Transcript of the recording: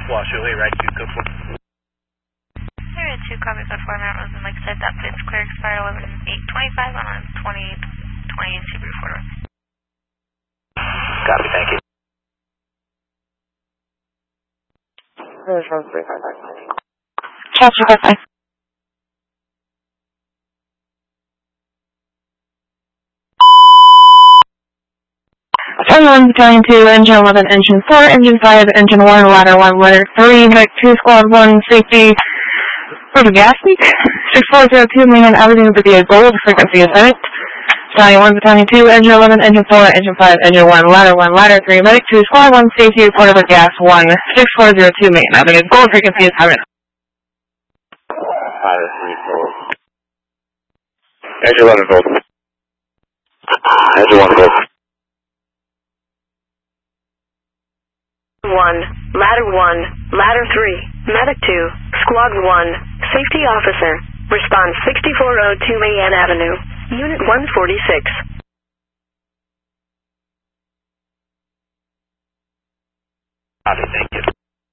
Washoe, right 2, code 4. Area 2, copy code 4, Mount Rosen, Lakeside, that plate's clear, expire 11/8/25 on 20/20 Subaru 4. Copy, thank you. Chapter 5. Battalion 1, Battalion 2, Engine 11, Engine 4, Engine 5, Engine 1, Ladder 1, Ladder 3, Medic 2, Squad 1, Safety, for the gas leak, 6402 Main Avenue, Badia Gold, frequency is set. Battalion 1, Battalion 2, Engine 11, Engine 4, Engine 5, Engine 1, Ladder 3, Medic 2, Squad 1, Safety, report of a gas 1, 6402 Main Avenue, Gold, frequency is 7. Engine 11 Gold. Engine 1 Gold. 1, Ladder 1, Ladder 3, Medic 2, Squad 1, Safety Officer, response 6402 Main Avenue, Unit 146. Copy, thank you.